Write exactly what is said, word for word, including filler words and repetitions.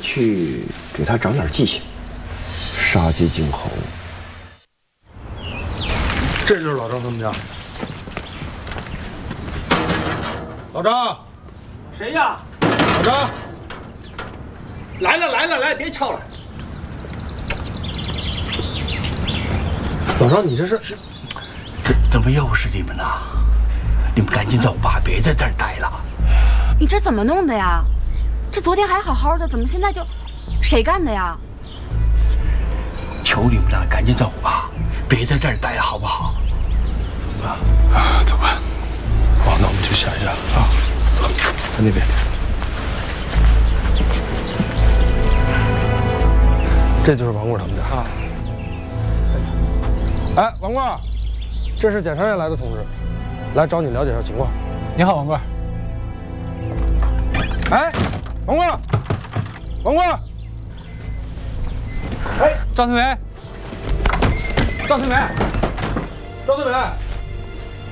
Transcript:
去给他长点记性，杀鸡儆猴。 这就是老张他们家。老张， 谁呀？ 老张， 来了来了来，别敲了。 老张，你这是是怎怎么又是你们呐？你们赶紧走吧，别在这儿待了。 你这怎么弄的呀？这昨天还好好的，怎么现在就……谁干的呀？ 求你们了，赶紧走吧，别在这儿待了，好不好？ 啊啊，走吧。好，那我们去想一下啊。走，在那边。这就是王贵他们家啊。哎，王贵，这是检察院来的同志，来找你了解一下情况。 你好，王贵。 哎，王贵，王贵。 哎，张推梅，张推梅， 张推梅。